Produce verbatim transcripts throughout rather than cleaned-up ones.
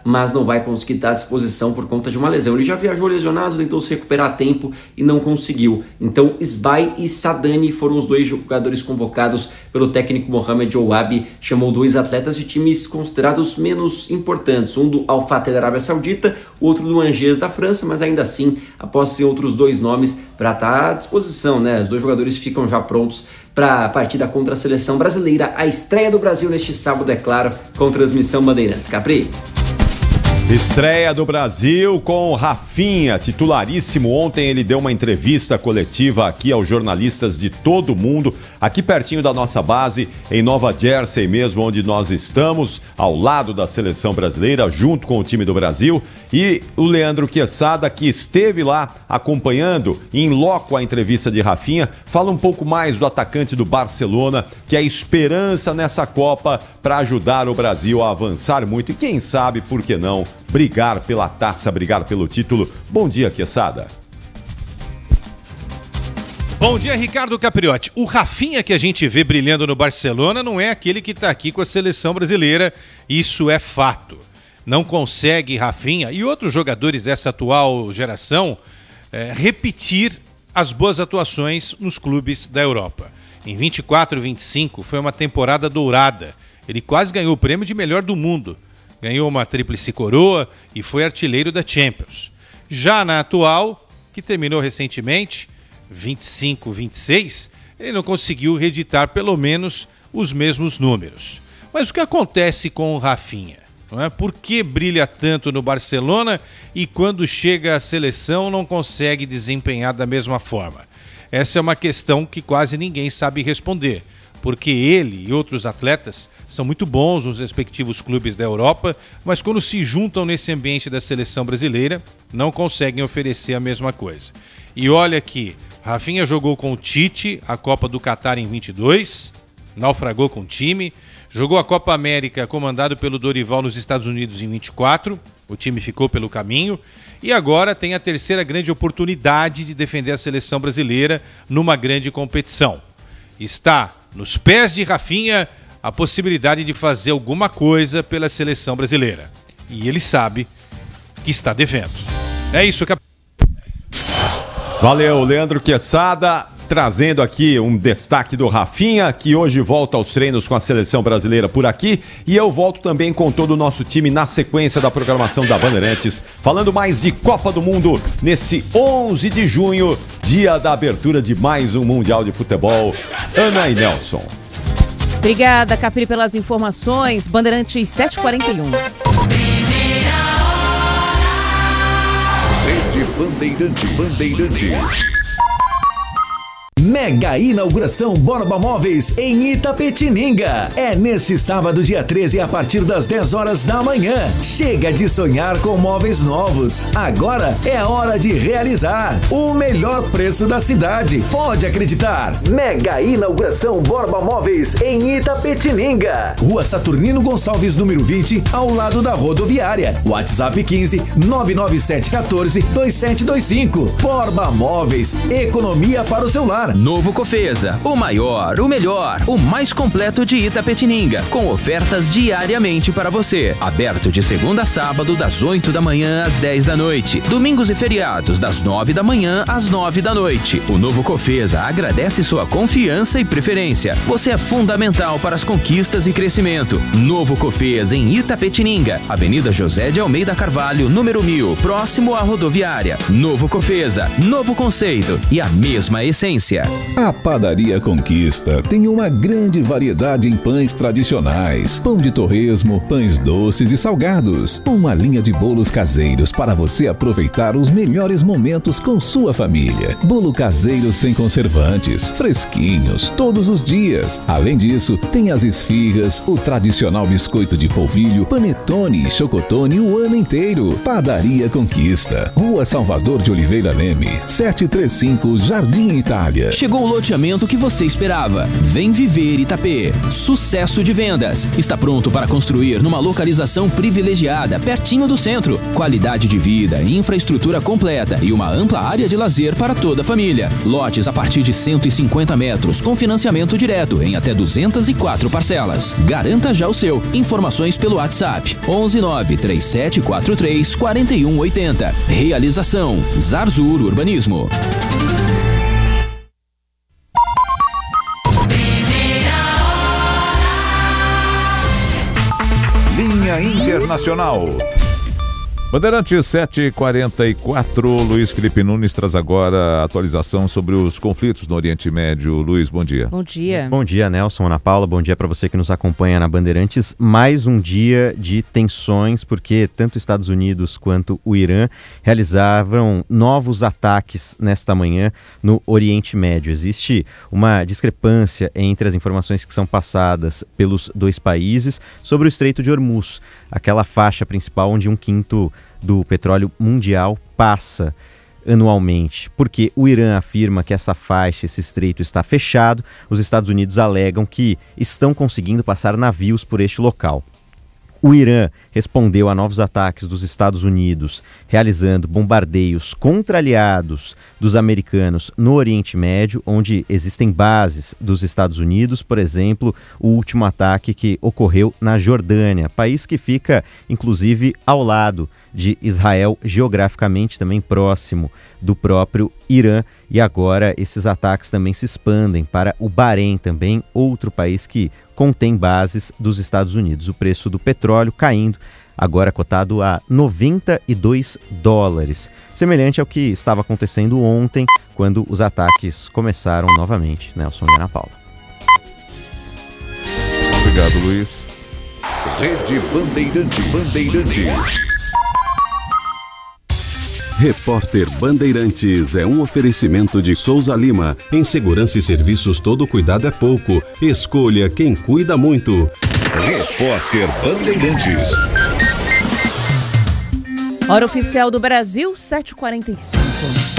mas não vai conseguir estar à disposição por conta de uma lesão. Ele já viajou lesionado, tentou se recuperar a tempo e não conseguiu. Então Sbai e Sadani foram os dois jogadores convocados pelo técnico Mohamed Ouabi. Chamou dois atletas de times considerados menos importantes, um do Al Fateh da Arábia Saudita, o outro do Angers da França, mas ainda assim apostam em outros dois nomes para estar à disposição, né? Os dois jogadores ficam já prontos para a partida contra a seleção brasileira, a estreia do Brasil neste sábado, é claro, com transmissão Bandeirantes. Capri. Estreia do Brasil com Rafinha, titularíssimo. Ontem ele deu uma entrevista coletiva aqui aos jornalistas de todo o mundo, aqui pertinho da nossa base, em Nova Jersey mesmo, onde nós estamos, ao lado da seleção brasileira, junto com o time do Brasil. E o Leandro Quesada, que esteve lá acompanhando em loco a entrevista de Rafinha, fala um pouco mais do atacante do Barcelona, que é esperança nessa Copa para ajudar o Brasil a avançar muito e quem sabe, por que não, brigar pela taça, brigar pelo título. Bom dia, Quesada. Bom dia, Ricardo Capriotti. O Rafinha que a gente vê brilhando no Barcelona não é aquele que está aqui com a seleção brasileira. Isso é fato. Não consegue Rafinha e outros jogadores dessa atual geração é, repetir as boas atuações nos clubes da Europa. Em vinte e quatro, vinte e cinco foi uma temporada dourada. Ele quase ganhou o prêmio de melhor do mundo. Ganhou uma tríplice coroa e foi artilheiro da Champions. Já na atual, que terminou recentemente, vinte e cinco, vinte e seis, ele não conseguiu reeditar pelo menos os mesmos números. Mas o que acontece com o Rafinha? Não é? Por que brilha tanto no Barcelona e quando chega à seleção não consegue desempenhar da mesma forma? Essa é uma questão que quase ninguém sabe responder. Porque ele e outros atletas são muito bons nos respectivos clubes da Europa, mas quando se juntam nesse ambiente da seleção brasileira, não conseguem oferecer a mesma coisa. E olha aqui, Rafinha jogou com o Tite a Copa do Catar em vinte e dois, naufragou com o time, jogou a Copa América comandado pelo Dorival nos Estados Unidos em vinte e quatro, o time ficou pelo caminho, e agora tem a terceira grande oportunidade de defender a seleção brasileira numa grande competição. Está nos pés de Rafinha a possibilidade de fazer alguma coisa pela seleção brasileira. E ele sabe que está devendo. É isso, cap... Valeu, Leandro Quesada, trazendo aqui um destaque do Rafinha, que hoje volta aos treinos com a seleção brasileira por aqui. E eu volto também com todo o nosso time na sequência da programação da Bandeirantes, falando mais de Copa do Mundo nesse onze de junho, dia da abertura de mais um Mundial de Futebol. Ana e Nelson. Obrigada, Capri, pelas informações. Bandeirantes sete e quarenta e um. Rede Bandeirantes. Bandeirantes. Mega inauguração Borba Móveis em Itapetininga. É neste sábado, dia treze, a partir das dez horas da manhã. Chega de sonhar com móveis novos. Agora é a hora de realizar. O melhor preço da cidade. Pode acreditar. Mega inauguração Borba Móveis em Itapetininga. Rua Saturnino Gonçalves, número vinte, ao lado da rodoviária. WhatsApp quinze, nove nove sete um quatro, dois sete dois cinco. Borba Móveis. Economia para o seu lar. Novo Cofesa, o maior, o melhor, o mais completo de Itapetininga, com ofertas diariamente para você. Aberto de segunda a sábado, das oito da manhã às dez da noite. Domingos e feriados, das nove da manhã às nove da noite. O Novo Cofesa agradece sua confiança e preferência. Você é fundamental para as conquistas e crescimento. Novo Cofesa em Itapetininga, Avenida José de Almeida Carvalho, número mil, próximo à rodoviária. Novo Cofesa, novo conceito e a mesma essência. A Padaria Conquista tem uma grande variedade em pães tradicionais, pão de torresmo, pães doces e salgados. Uma linha de bolos caseiros para você aproveitar os melhores momentos com sua família. Bolo caseiro sem conservantes, fresquinhos, todos os dias. Além disso, tem as esfirras, o tradicional biscoito de polvilho, panetone e chocotone o ano inteiro. Padaria Conquista, Rua Salvador de Oliveira Leme, setecentos e trinta e cinco, Jardim Itália. chegou o loteamento que você esperava. Vem viver Itapê. Sucesso de vendas. Está pronto para construir numa localização privilegiada, pertinho do centro. Qualidade de vida, infraestrutura completa e uma ampla área de lazer para toda a família. Lotes a partir de cento e cinquenta metros, com financiamento direto em até duzentas e quatro parcelas. Garanta já o seu. Informações pelo WhatsApp onze nove três sete quatro três quatro um oito zero. Realização Zarzur Urbanismo. Linha Internacional. Bandeirantes sete e quarenta e quatro, Luiz Felipe Nunes traz agora a atualização sobre os conflitos no Oriente Médio. Luiz, bom dia. Bom dia. Bom dia, Nelson, Ana Paula, bom dia para você que nos acompanha na Bandeirantes. Mais um dia de tensões, porque tanto Estados Unidos quanto o Irã realizavam novos ataques nesta manhã no Oriente Médio. Existe uma discrepância entre as informações que são passadas pelos dois países sobre o Estreito de Hormuz, aquela faixa principal onde um quinto do petróleo mundial passa anualmente. Porque o Irã afirma que essa faixa, esse estreito está fechado, os Estados Unidos alegam que estão conseguindo passar navios por este local. O Irã respondeu a novos ataques dos Estados Unidos, realizando bombardeios contra aliados dos americanos no Oriente Médio, onde existem bases dos Estados Unidos, por exemplo, o último ataque que ocorreu na Jordânia, país que fica, inclusive, ao lado de Israel, geograficamente também próximo do próprio Irã. E agora esses ataques também se expandem para o Bahrein, também outro país que contém bases dos Estados Unidos. O preço do petróleo caindo, agora cotado a noventa e dois dólares, semelhante ao que estava acontecendo ontem, quando os ataques começaram novamente. Nelson e Ana Paula. Obrigado, Luiz. Rede Bandeirantes. Bandeirantes. Repórter Bandeirantes é um oferecimento de Souza Lima. Em segurança e serviços, todo cuidado é pouco. Escolha quem cuida muito. Repórter Bandeirantes. Hora oficial do Brasil, sete e quarenta e cinco.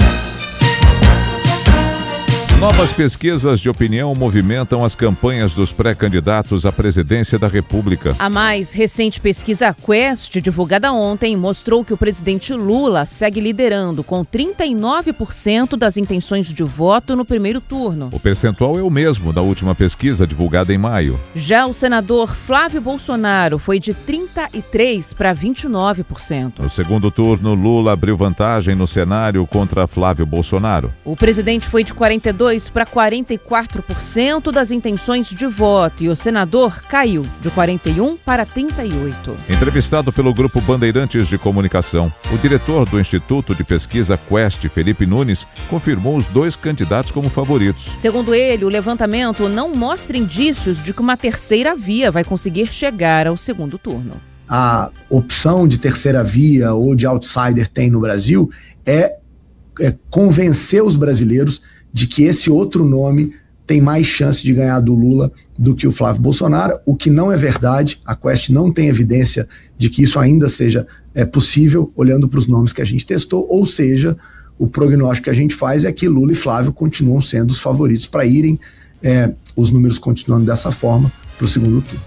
Novas pesquisas de opinião movimentam as campanhas dos pré-candidatos à presidência da República. A mais recente pesquisa Quest, divulgada ontem, mostrou que o presidente Lula segue liderando com trinta e nove por cento das intenções de voto no primeiro turno. O percentual é o mesmo da última pesquisa divulgada em maio. Já o senador Flávio Bolsonaro foi de trinta e três para vinte e nove por cento. No segundo turno, Lula abriu vantagem no cenário contra Flávio Bolsonaro. O presidente foi de quarenta e dois para quarenta e quatro por cento das intenções de voto e o senador caiu de quarenta e um para trinta e oito por cento. Entrevistado pelo Grupo Bandeirantes de Comunicação, o diretor do Instituto de Pesquisa Quest, Felipe Nunes, confirmou os dois candidatos como favoritos. Segundo ele, o levantamento não mostra indícios de que uma terceira via vai conseguir chegar ao segundo turno. A opção de terceira via ou de outsider tem no Brasil é, é convencer os brasileiros de que esse outro nome tem mais chance de ganhar do Lula do que o Flávio Bolsonaro, o que não é verdade. A Quest não tem evidência de que isso ainda seja é, possível, olhando para os nomes que a gente testou, ou seja, o prognóstico que a gente faz é que Lula e Flávio continuam sendo os favoritos para irem, é, os números continuando dessa forma, para o segundo turno.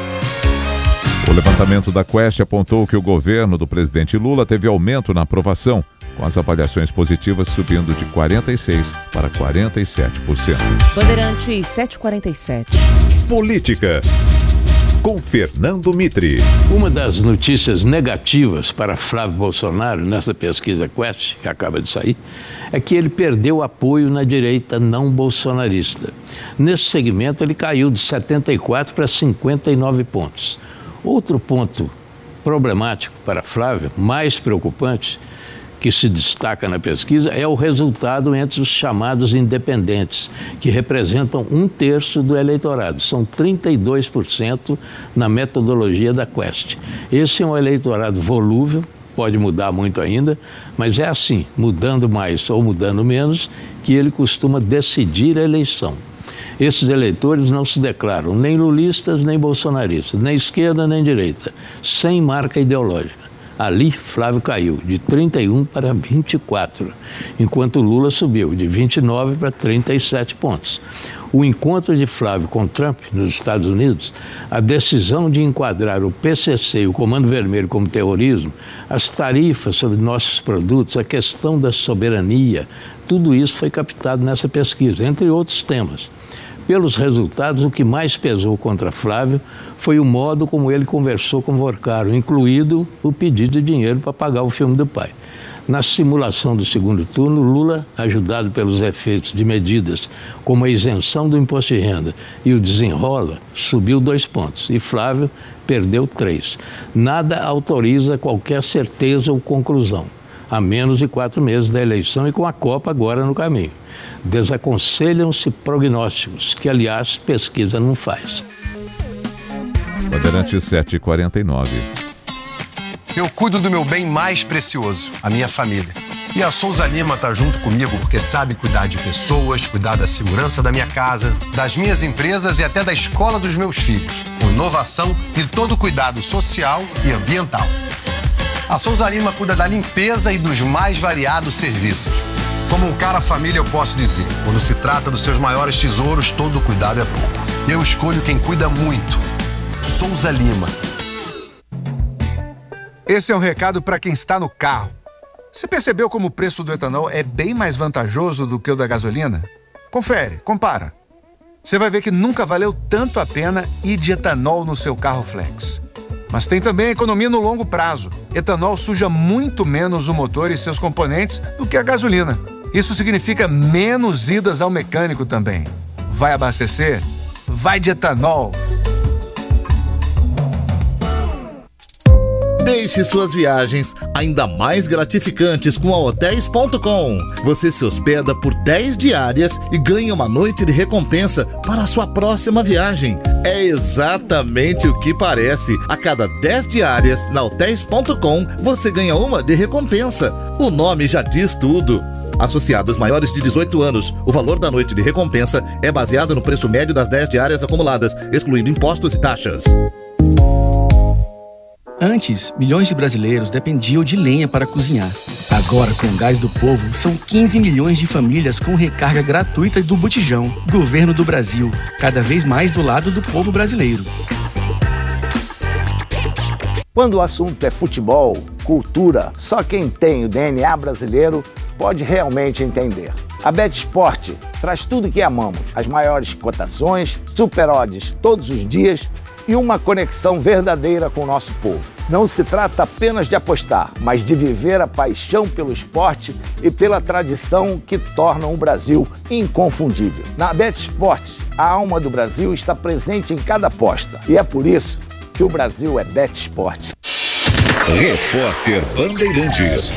O levantamento da Quest apontou que o governo do presidente Lula teve aumento na aprovação, com as avaliações positivas subindo de quarenta e seis por cento para quarenta e sete por cento. Bandeirantes sete e quarenta e sete. Política. Com Fernando Mitri. Uma das notícias negativas para Flávio Bolsonaro nessa pesquisa Quest, que acaba de sair, é que ele perdeu apoio na direita não bolsonarista. Nesse segmento ele caiu de setenta e quatro para cinquenta e nove pontos. Outro ponto problemático para Flávio, mais preocupante, que se destaca na pesquisa, é o resultado entre os chamados independentes, que representam um terço do eleitorado. São trinta e dois por cento na metodologia da Quest. Esse é um eleitorado volúvel, pode mudar muito ainda, mas é assim, mudando mais ou mudando menos, que ele costuma decidir a eleição. Esses eleitores não se declaram nem lulistas nem bolsonaristas, nem esquerda nem direita, sem marca ideológica. Ali, Flávio caiu de trinta e um para vinte e quatro, enquanto Lula subiu de vinte e nove para trinta e sete pontos. O encontro de Flávio com Trump nos Estados Unidos, a decisão de enquadrar o P C C e o Comando Vermelho como terrorismo, as tarifas sobre nossos produtos, a questão da soberania, tudo isso foi captado nessa pesquisa, entre outros temas. Pelos resultados, o que mais pesou contra Flávio foi o modo como ele conversou com Vorcaro, incluído o pedido de dinheiro para pagar o filme do pai. Na simulação do segundo turno, Lula, ajudado pelos efeitos de medidas como a isenção do imposto de renda e o desenrola, subiu dois pontos e Flávio perdeu três. Nada autoriza qualquer certeza ou conclusão, a menos de quatro meses da eleição e com a Copa agora no caminho. Desaconselham-se prognósticos, que, aliás, pesquisa não faz. Bandeirante sete e quarenta e nove. Eu cuido do meu bem mais precioso, a minha família. E a Souza Lima tá junto comigo porque sabe cuidar de pessoas, cuidar da segurança da minha casa, das minhas empresas e até da escola dos meus filhos, com inovação e todo cuidado social e ambiental. A Souza Lima cuida da limpeza e dos mais variados serviços. Como um cara família, eu posso dizer, quando se trata dos seus maiores tesouros, todo cuidado é pouco. Eu escolho quem cuida muito. Souza Lima. Esse é um recado para quem está no carro. Você percebeu como o preço do etanol é bem mais vantajoso do que o da gasolina? Confere, compara. Você vai ver que nunca valeu tanto a pena ir de etanol no seu carro flex. Mas tem também a economia no longo prazo. Etanol suja muito menos o motor e seus componentes do que a gasolina. Isso significa menos idas ao mecânico também. Vai abastecer? Vai de etanol! Deixe suas viagens ainda mais gratificantes com a hotéis ponto com. Você se hospeda por dez diárias e ganha uma noite de recompensa para a sua próxima viagem. É exatamente o que parece. A cada dez diárias na hotéis ponto com, você ganha uma de recompensa. O nome já diz tudo. Associados maiores de dezoito anos, o valor da noite de recompensa é baseado no preço médio das dez diárias acumuladas, excluindo impostos e taxas. Antes, milhões de brasileiros dependiam de lenha para cozinhar. Agora, com o Gás do Povo, são quinze milhões de famílias com recarga gratuita do Botijão. Governo do Brasil, cada vez mais do lado do povo brasileiro. Quando o assunto é futebol, cultura, só quem tem o D N A brasileiro pode realmente entender. A BetSport traz tudo que amamos, as maiores cotações, super odds todos os dias e uma conexão verdadeira com o nosso povo. Não se trata apenas de apostar, mas de viver a paixão pelo esporte e pela tradição que tornam o Brasil inconfundível. Na BetSport, a alma do Brasil está presente em cada aposta e é por isso que o Brasil é BetSport. Repórter Bandeirantes.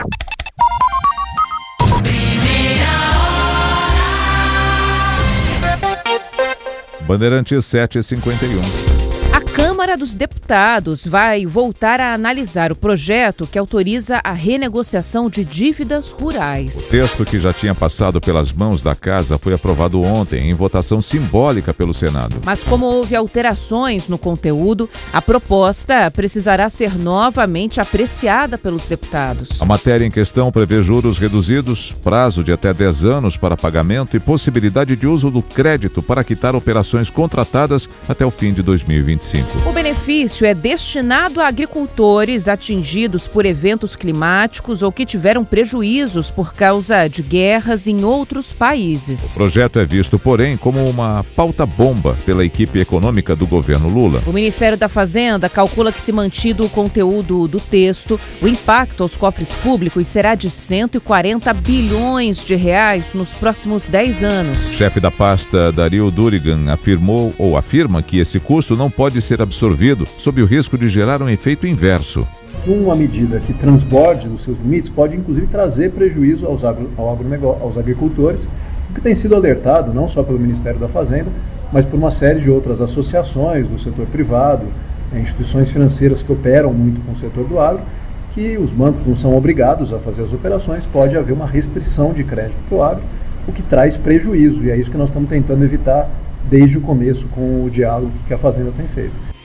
Bandeirantes sete e cinquenta e um. A Câmara dos Deputados vai voltar a analisar o projeto que autoriza a renegociação de dívidas rurais. O texto, que já tinha passado pelas mãos da Casa, foi aprovado ontem em votação simbólica pelo Senado. Mas como houve alterações no conteúdo, a proposta precisará ser novamente apreciada pelos deputados. A matéria em questão prevê juros reduzidos, prazo de até dez anos para pagamento e possibilidade de uso do crédito para quitar operações contratadas até o fim de dois mil e vinte e cinco. O benefício é destinado a agricultores atingidos por eventos climáticos ou que tiveram prejuízos por causa de guerras em outros países. O projeto é visto, porém, como uma pauta-bomba pela equipe econômica do governo Lula. O Ministério da Fazenda calcula que, se mantido o conteúdo do texto, o impacto aos cofres públicos será de cento e quarenta bilhões de reais nos próximos dez anos. O chefe da pasta, Dario Durigan, afirmou ou afirma que esse custo não pode ser absorvido sob o risco de gerar um efeito inverso. Uma medida que transborde os seus limites pode, inclusive, trazer prejuízo aos, agro, ao agronegócio, aos agricultores, o que tem sido alertado não só pelo Ministério da Fazenda, mas por uma série de outras associações do setor privado, instituições financeiras que operam muito com o setor do agro, que os bancos não são obrigados a fazer as operações, pode haver uma restrição de crédito para o agro, o que traz prejuízo, e é isso que nós estamos tentando evitar desde o começo com o diálogo que a Fazenda tem feito.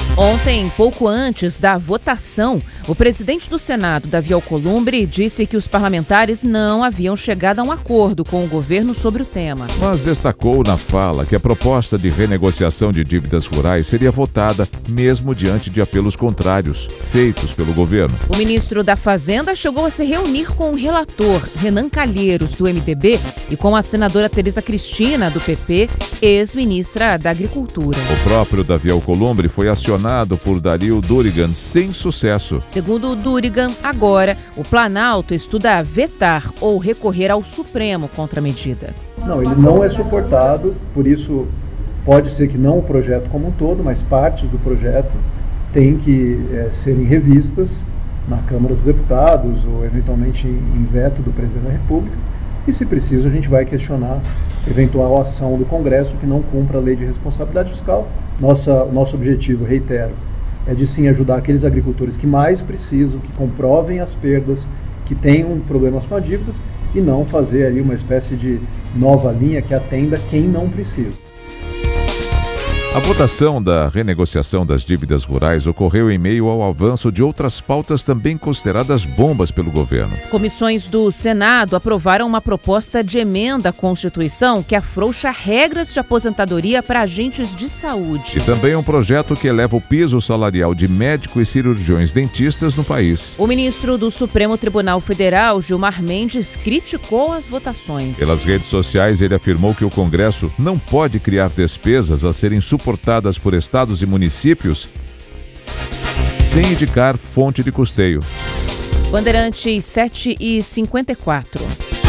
Ontem, pouco antes da votação, o presidente do Senado, Davi Alcolumbre, disse que os parlamentares não haviam chegado a um acordo com o governo sobre o tema. Mas destacou na fala que a proposta de renegociação de dívidas rurais seria votada mesmo diante de apelos contrários feitos pelo governo. O ministro da Fazenda chegou a se reunir com o relator Renan Calheiros, do M D B, e com a senadora Tereza Cristina, do P P, ex-ministra da Agricultura. O próprio Davi Alcolumbre foi acionado por Dario Durigan sem sucesso. Segundo o Durigan, agora o Planalto estuda vetar ou recorrer ao Supremo contra a medida. Não, ele não é suportado, por isso pode ser que não o projeto como um todo, mas partes do projeto têm que é, serem revistas na Câmara dos Deputados ou eventualmente em veto do Presidente da República. E se preciso a gente vai questionar eventual ação do Congresso que não cumpra a lei de responsabilidade fiscal. Nossa, nosso objetivo, reitero, é de sim ajudar aqueles agricultores que mais precisam, que comprovem as perdas, que tenham problemas com as dívidas e não fazer ali uma espécie de nova linha que atenda quem não precisa. A votação da renegociação das dívidas rurais ocorreu em meio ao avanço de outras pautas também consideradas bombas pelo governo. Comissões do Senado aprovaram uma proposta de emenda à Constituição que afrouxa regras de aposentadoria para agentes de saúde. E também um projeto que eleva o piso salarial de médicos e cirurgiões dentistas no país. O ministro do Supremo Tribunal Federal, Gilmar Mendes, criticou as votações. Pelas redes sociais, ele afirmou que o Congresso não pode criar despesas a serem suportadas por estados e municípios sem indicar fonte de custeio. Bandeirantes sete e cinquenta e quatro.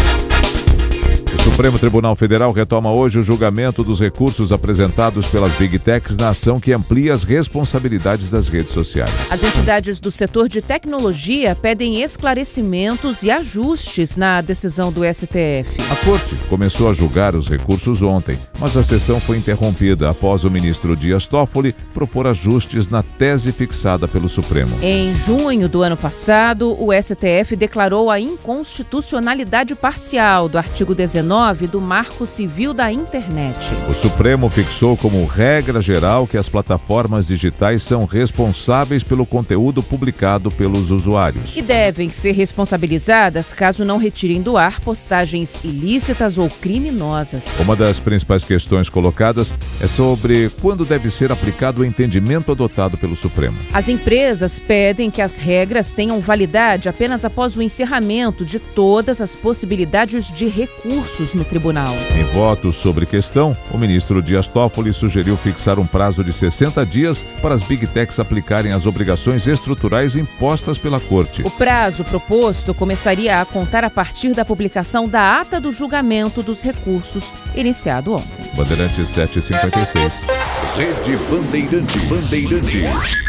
O Supremo Tribunal Federal retoma hoje o julgamento dos recursos apresentados pelas Big Techs na ação que amplia as responsabilidades das redes sociais. As entidades do setor de tecnologia pedem esclarecimentos e ajustes na decisão do S T F. A Corte começou a julgar os recursos ontem, mas a sessão foi interrompida após o ministro Dias Toffoli propor ajustes na tese fixada pelo Supremo. Em junho do ano passado, o S T F declarou a inconstitucionalidade parcial do artigo dezenove do Marco Civil da Internet. O Supremo fixou como regra geral que as plataformas digitais são responsáveis pelo conteúdo publicado pelos usuários. E devem ser responsabilizadas caso não retirem do ar postagens ilícitas ou criminosas. Uma das principais questões colocadas é sobre quando deve ser aplicado o entendimento adotado pelo Supremo. As empresas pedem que as regras tenham validade apenas após o encerramento de todas as possibilidades de recursos no tribunal. Em votos sobre questão, o ministro Dias Toffoli sugeriu fixar um prazo de sessenta dias para as Big Techs aplicarem as obrigações estruturais impostas pela Corte. O prazo proposto começaria a contar a partir da publicação da ata do julgamento dos recursos, iniciado ontem. Bandeirantes sete e cinquenta e seis. Rede Bandeirantes. Bandeirantes.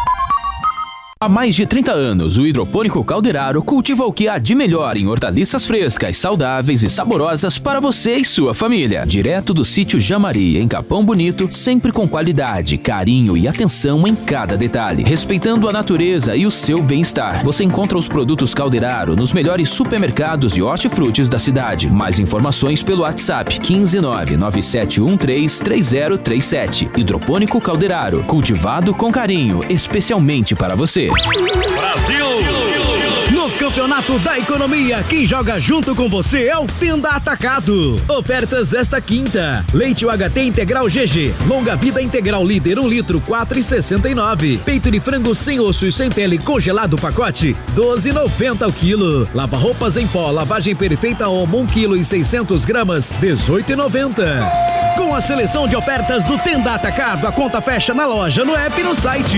Há mais de trinta anos, o Hidropônico Calderaro cultiva o que há de melhor em hortaliças frescas, saudáveis e saborosas para você e sua família. Direto do sítio Jamari, em Capão Bonito, sempre com qualidade, carinho e atenção em cada detalhe, respeitando a natureza e o seu bem-estar. Você encontra os produtos Calderaro nos melhores supermercados de hortifrutis da cidade. Mais informações pelo WhatsApp quinze nove nove sete um três três zero três sete. Hidropônico Calderaro, cultivado com carinho, especialmente para você. Brasil! No Campeonato da Economia, quem joga junto com você é o Tenda Atacado. Ofertas desta quinta: leite U H T integral G G, longa vida integral líder um litro, quatro reais e sessenta e nove. Peito de frango sem osso e sem pele congelado pacote, doze reais e noventa o quilo. Lava roupas em pó, lavagem perfeita Omo, um quilo e seiscentos gramas, dezoito reais e noventa. Com a seleção de ofertas do Tenda Atacado, a conta fecha na loja, no app e no site.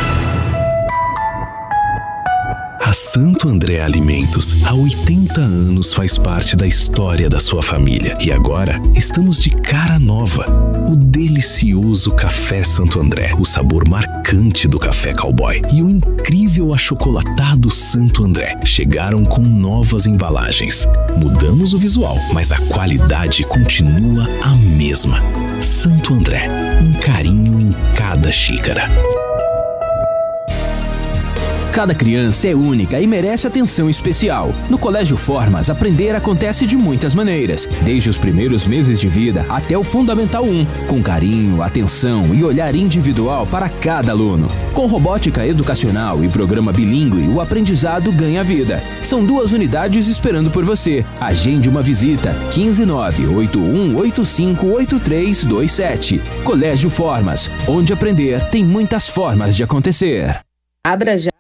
A Santo André Alimentos, há oitenta anos, faz parte da história da sua família. E agora, estamos de cara nova. O delicioso Café Santo André, o sabor marcante do café cowboy e o incrível achocolatado Santo André chegaram com novas embalagens. Mudamos o visual, mas a qualidade continua a mesma. Santo André, um carinho em cada xícara. Cada criança é única e merece atenção especial. No Colégio Formas, aprender acontece de muitas maneiras, desde os primeiros meses de vida até o Fundamental um, com carinho, atenção e olhar individual para cada aluno. Com robótica educacional e programa bilíngue, o aprendizado ganha vida. São duas unidades esperando por você. Agende uma visita. quinze nove oito um oito cinco oito três dois sete. Colégio Formas, onde aprender tem muitas formas de acontecer. Abra já.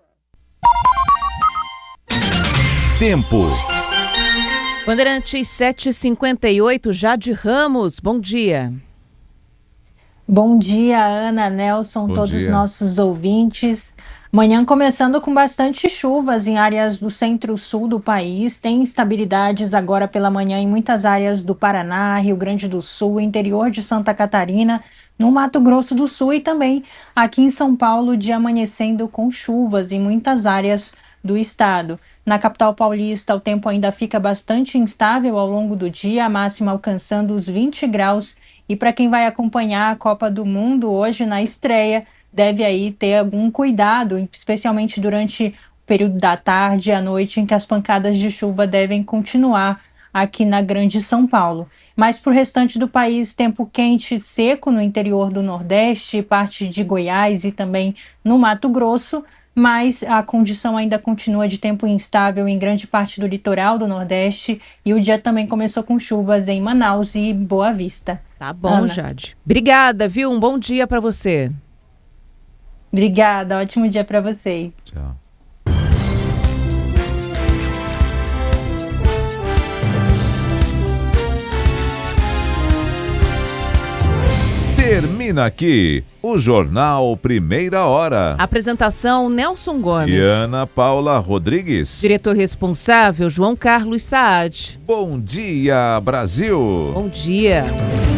Tempo. Bandeirantes sete e cinquenta e oito, Jade Ramos, bom dia. Bom dia, Ana, Nelson, Bom todos os dia. nossos ouvintes. Manhã começando com bastante chuvas em áreas do centro-sul do país. Tem instabilidades agora pela manhã em muitas áreas do Paraná, Rio Grande do Sul, interior de Santa Catarina, no Mato Grosso do Sul e também aqui em São Paulo, de amanhecendo com chuvas em muitas áreas do estado. Na capital paulista, o tempo ainda fica bastante instável ao longo do dia, a máxima alcançando os vinte graus. E para quem vai acompanhar a Copa do Mundo hoje na estreia, deve aí ter algum cuidado, especialmente durante o período da tarde e à noite, em que as pancadas de chuva devem continuar aqui na Grande São Paulo. Mas para o restante do país, tempo quente e seco no interior do Nordeste, parte de Goiás e também no Mato Grosso, mas a condição ainda continua de tempo instável em grande parte do litoral do Nordeste e o dia também começou com chuvas em Manaus e Boa Vista. Tá bom, Ana. Jade. Obrigada, viu? Um bom dia para você. Obrigada, ótimo dia para vocês. Tchau. Termina aqui o Jornal Primeira Hora. Apresentação Nelson Gomes. E Ana Paula Rodrigues. Diretor responsável João Carlos Saad. Bom dia, Brasil. Bom dia.